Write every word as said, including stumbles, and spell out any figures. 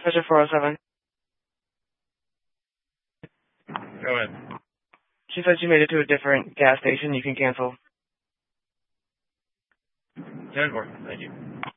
Treasure four oh seven. Go ahead. She said she made it to a different gas station. You can cancel. ten four. Thank you.